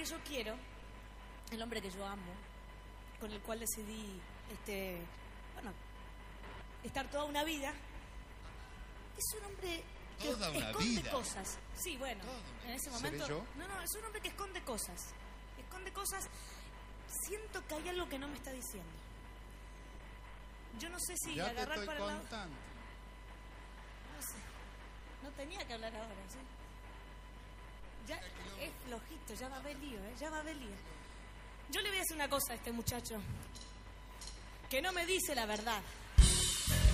yo quiero, el hombre que yo amo, con el cual decidí, estar toda una vida, es un hombre que Toda una esconde vida. cosas. Sí, bueno, en ese momento... ¿Seré yo? No, es un hombre que esconde cosas. Esconde cosas. Siento que hay algo que no me está diciendo. Yo no sé si Ya te agarrar estoy para el lado... contando. No sé. No tenía que hablar ahora, ¿sí? Ya es flojito, ya va a haber lío, ya va a haber lío. Yo le voy a decir una cosa a este muchacho. Que no me dice la verdad.